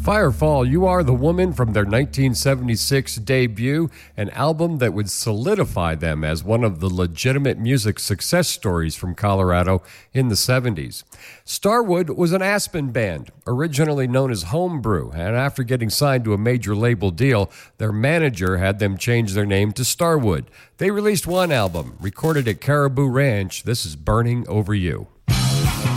Firefall, You Are the Woman from their 1976 debut, an album that would solidify them as one of the legitimate music success stories from Colorado in the 70s. Starwood was an Aspen band, originally known as Homebrew, and after getting signed to a major label deal, their manager had them change their name to Starwood. They released one album, recorded at Caribou Ranch. This is Burning Over You.